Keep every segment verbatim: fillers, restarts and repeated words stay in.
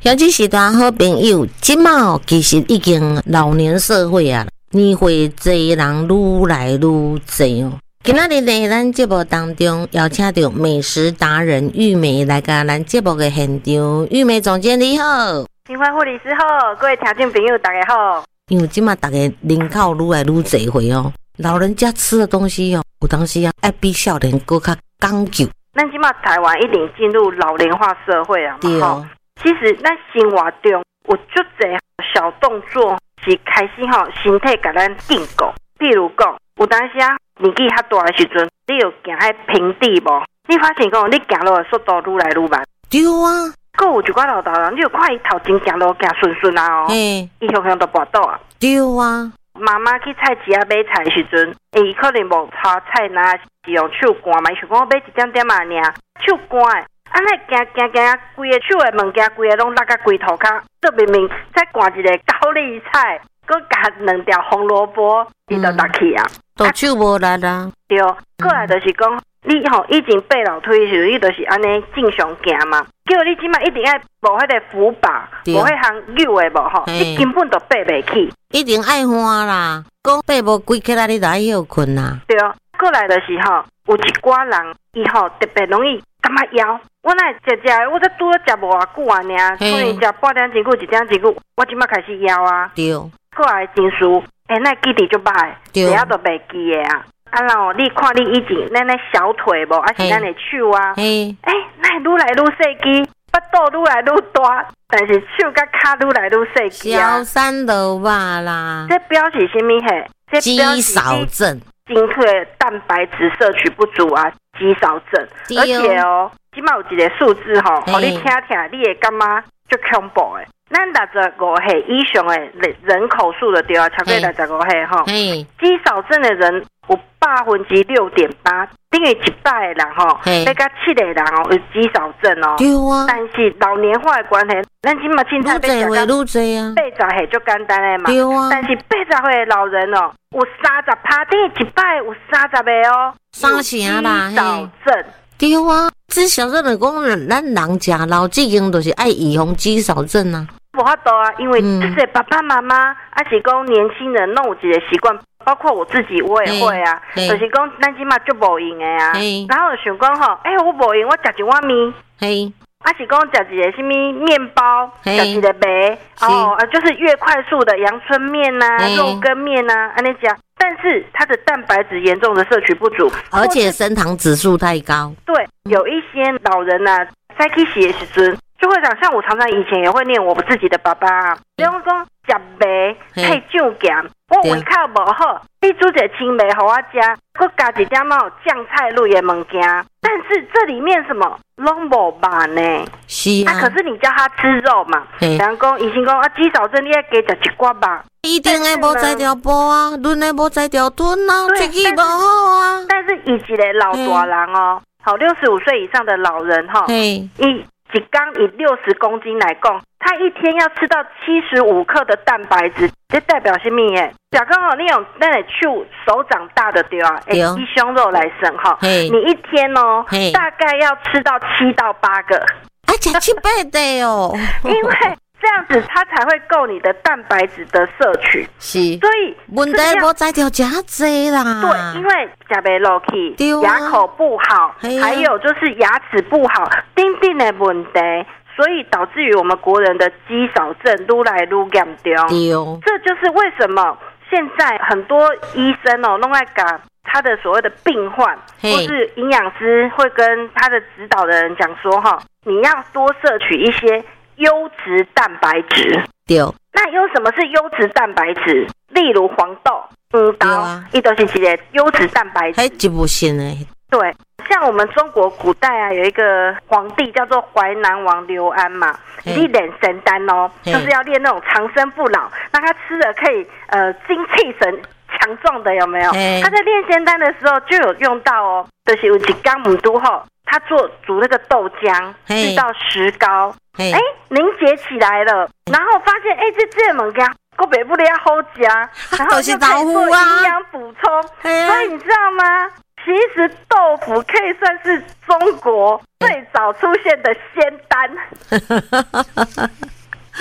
尤其是大好朋友，即马其实已经老年社会啊，年岁侪人愈来愈侪哦。今仔日呢，咱节目当中邀请到美食达人玉梅来甲咱节目的现场。玉梅总监你好， 新欢护理师好，各位听众朋友大家好。 因为即马大家人口愈来愈侪回哦，老人家吃的东西哦，有当时啊爱比少年更较讲究。 咱即马台湾一定进入老龄化社会啊， 对哦。 其实咱生活中有足侪小动作是开始吼身体甲咱警告，譬如讲，有当时啊年纪较大的时阵，你有行喺平地无？你发现讲你行路的速度愈来愈慢。 对啊。 还有一寡老大人，你有看伊头前行路行顺顺啊哦，伊常常都跋倒啊。 对啊。 妈妈去菜市啊买菜的时阵，伊可能无炒菜拿是用手赶嘛，伊想讲我买一点点嘛尔，手赶的，安尼行行行，规个手的物件，规个拢落到规头壳，这明明再赶一个高丽菜，搁加两条红萝卜，伊就落去啊， 都手无力啦。 对，过来就是讲，你吼以前爬楼梯的时候，你就是安尼正常行嘛，结果你即摆一定爱无迄个扶把，无迄项扭的无吼，你根本就爬袂起。 一定爱花啦，讲爬无规起来，你就爱休困啦。 对，过来就是吼，有一寡人伊吼特别容易感觉枵。我那食食，我才拄了食无偌久啊尔，可能食半点钟久、一点钟久，我即摆开始枵啊。 对。 过来真事，哎，那记忆就歹，一下都袂记的啊。啊，然后你看你以前咱那小腿无，还是咱的手啊，哎，那愈来愈细支。腹肚愈来愈大，但是手甲脚愈来愈细支啊。 小三的吧啦。 这表示什么嘿？这表示肌少症， 精粹的蛋白质摄取不足啊，肌少症。而且哦，起码有一个数字吼，互你听听，你会感觉足恐怖的。咱六十五岁以上的人口数的对啊，超过六十五岁吼，肌少症的人有百分之六点八，等于一百个人吼，再加七个人哦有肌少症哦。 对啊。 但是老年化的关系，咱今嘛凊彩要食到愈济啊， 八十岁就简单的嘛。 对啊。 但是八十岁的老人哦，有三十趴，等于一百有三十个哦。 三成啦， 肌少症。 对啊，肌少症的讲，咱人食老已经就是爱预防肌少症啊。 无法度啊，因为就是爸爸妈妈，还是讲年轻人弄有一个习惯，包括我自己我也会啊，就是讲咱即马就无用的啊，然后想讲吼，哎、欸，我无用，我食一碗面，还是讲食一个什么面包，食一个饭，哦，啊，就是越快速的阳春面呐、啊、肉羹面呐、啊，安尼食，但是它的蛋白质严重的摄取不足， 而且升糖指数太高。 对，有一些老人呐、啊，在去洗的时阵。就会讲，像我常常以前也会念我自己的爸爸啊，比方讲食糜配酱咸，我胃口无好，你煮一个青糜给我吃，佮加一点嘛酱菜类的物件，但是这里面什么拢无肉呢？ 是啊， 啊，可是你叫他吃肉嘛，比方讲医生讲啊，肌少症你要加食一寡肉， 一定的无摘条布啊，轮的无摘条臀啊，脾气无好啊。 但是以一个老大人哦，好六十五岁以上的老人哈，一。一缸以六十公斤来讲，他一天要吃到七十五克的蛋白质，这代表什么耶？假刚好你用那个手手掌大的对啊，哎，以胸肉来算哈，你一天哦，大概要吃到七到八个， 啊，吃七八的哦， 因为这样子它才会够你的蛋白质的摄取， 是， 所以问题无摘掉加济啦， 对，因为食袂落去，牙口不好，还有就是牙齿不好，等等的问题。所以导致于我们国人的肌少症愈来愈严重，这就是为什么现在很多医生哦，弄来讲他的所谓的病患，或是营养师会跟他的指导的人讲说哈，你要多摄取一些优质蛋白质。 对， 那有什么是优质蛋白质？例如黄豆、黄豆，伊都是一个优质蛋白质。 还一部分诶。 对，像我们中国古代啊，有一个皇帝叫做淮南王刘安嘛，你练神丹哦，就是要练那种长生不老，让他吃了可以呃精气神强壮的，有没有？他在练仙丹的时候就有用到哦，就是有一缸母都后，他做煮那个豆浆，遇到石膏，哎凝结起来了，然后发现哎这这物件。我北部的要好吃，然后就可以做营养补充，所以你知道吗？其实豆腐可以算是中国最早出现的仙丹。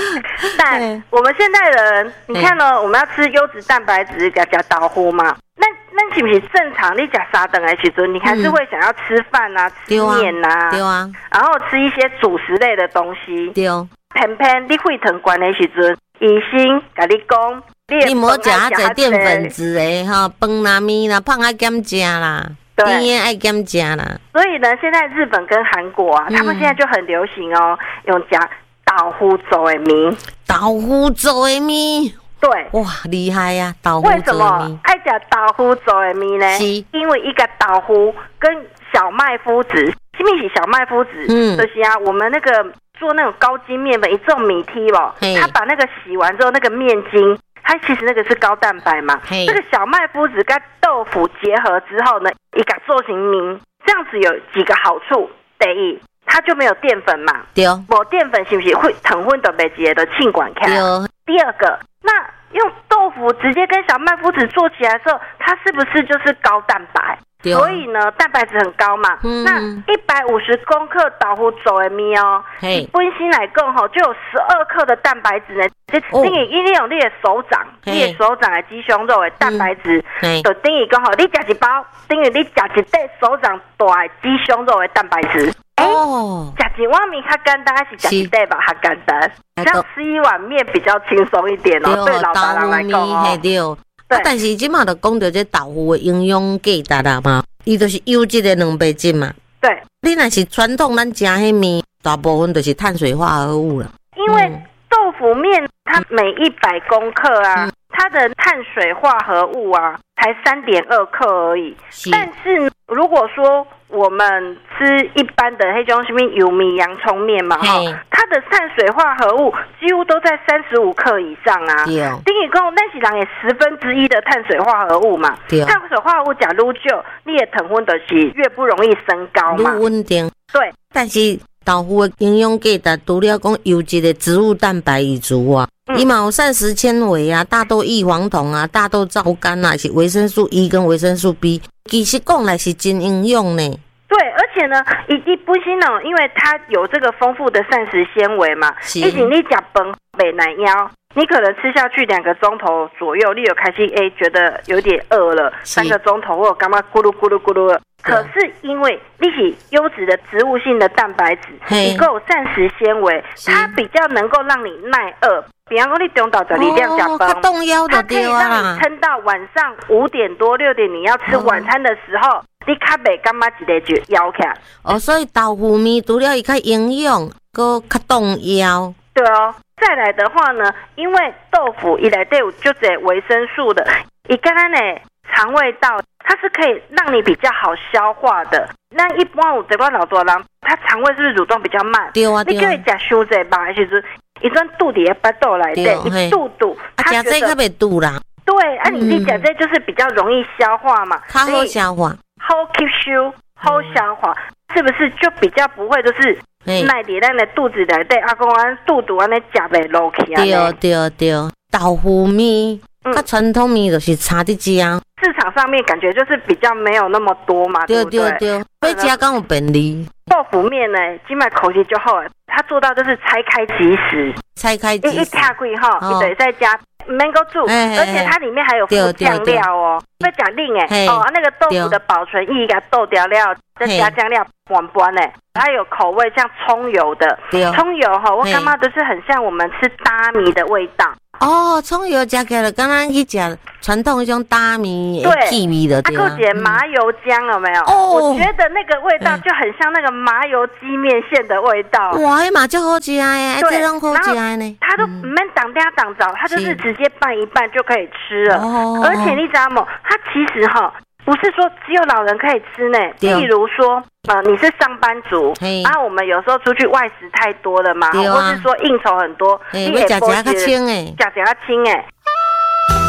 但我们现在的人，你看哦，我们要吃优质蛋白质，加加豆腐嘛。那那是不是正常？你吃三顿的时候，你还是会想要吃饭啊、吃面啊， 对啊， 然后吃一些主食类的东西。 对， 偏偏你血糖高的时候，医生跟你讲， 你莫食啊侪淀粉质的哈，饭啦、面啦、胖爱减食啦。甜也爱减食啦， 所以呢，现在日本跟韩国啊，嗯、他们现在就很流行哦，用加豆腐做的面， 豆腐做的面， 对， 哇，厉害呀、啊！豆腐做的面，为什么爱吃豆腐做的面呢？是因为一个豆腐跟小麦麸质，什么是小麦麸质？嗯，就是啊，我们那个做那种高筋面粉，一种米梯哦，他把那个洗完之后，那个面筋。它其实那个是高蛋白嘛，这个小麦麸质跟豆腐结合之后呢，一个做成面，这样子有几个好处。第一，它就没有淀粉嘛，对，没淀粉是不是会糖分都被结的气管开？第二个，那用豆腐直接跟小麦麸质做起来的时候，它是不是就是高蛋白？所以呢，蛋白质很高嘛。嗯、那一百五十公克豆腐做的面哦，你本身来讲吼，就有十二克的蛋白质呢。这等于你用你的手掌，你的手掌的鸡胸肉的蛋白质，嗯、就等于讲吼，你吃一包，等于你吃一袋手掌大的鸡胸肉的蛋白质。哦，吃一碗面较简单，还是吃一袋吧较简单？这样吃一碗面比较轻松一点哦，对老大人来讲哦。 啊，但是即马就讲到这豆腐的营养价值啦嘛，伊就是优质的蛋白质嘛。 对， 你若是传统咱食迄面，大部分就是碳水化合物啦。 因为豆腐面它每一百公克啊，嗯、它的碳水化合物啊才三点二克而已。是但是如果说我们吃一般的那种什么油米洋葱面嘛，哈，它的碳水化合物几乎都在三十五克以上啊。对，等于讲咱是人的十分之一的碳水化合物嘛。对，碳水化合物假如就你的糖分就是越不容易升高嘛。 越稳定。 对， 但是豆腐的营养价值除了讲优质的植物蛋白以外啊，伊嘛有膳食纤维啊、大豆异黄酮啊、大豆皂苷啊，是维生素 E 跟维生素 B。其实讲来是真营养呢。 对，而且呢，一一不行呢，因为它有这个丰富的膳食纤维嘛，一起你吃饭没难腰，你可能吃下去两个钟头左右，你有开始哎觉得有点饿了，三个钟头或干嘛咕噜咕噜咕噜了。可是因为你是优质的植物性的蛋白质，你够膳食纤维，它比较能够让你耐饿。比方说你中到这里量加饭，它可以让你撑到晚上五点多六点，你要吃晚餐的时候。哦你较袂感觉一个就枵起来哦，所以豆腐面除了伊较营养，佮较动腰。 对哦，再来的话呢，因为豆腐伊内底有就这维生素的，伊跟咱的肠胃道，它是可以让你比较好消化的。那一般有这个老多人，他肠胃是不是蠕动比较慢？对啊，对啊。你叫伊食伤济吧，的时阵，伊转肚伫个巴肚内底，伊肚肚， 啊，食这较袂肚啦。 对，啊，你你食这就是比较容易消化嘛， 较好消化。 好吸收，好消化，是不是就比较不会就是耐伫咱的肚子内底，啊，讲安肚肚安尼食袂落去啊？ 对对对，豆腐面，甲传统面就是差伫只啊。 市场上面感觉就是比较没有那么多嘛，对不对？ 对对对，要食敢有便利。 豆腐面呢，今麦口气就好了，它做到就是拆开即食， 拆开即食， 一一拆开哈，你得再加。能够煮，而且它里面还有附酱料哦，要讲令哎哦，那个豆腐的保存液给它豆掉料，再加酱料拌拌呢，它有口味像葱油的，葱油哈，我感觉都是很像我们吃大米的味道。 哦，葱油加起来，刚刚去吃传统那种大米气味的， 对。还有点麻油姜有没有？哦，我觉得那个味道就很像那个麻油鸡面线的味道。 哇，那嘛就好吃哎，这种好吃呢。 它都唔免挡嗲挡着，它就是直接拌一拌就可以吃了。哦，而且你知道吗？它其实哈。不是说只有老人可以吃呢，例如说，呃，你是上班族，然后我们有时候出去外食太多了嘛，或是说应酬很多， 你也吃较轻诶， 吃较轻诶，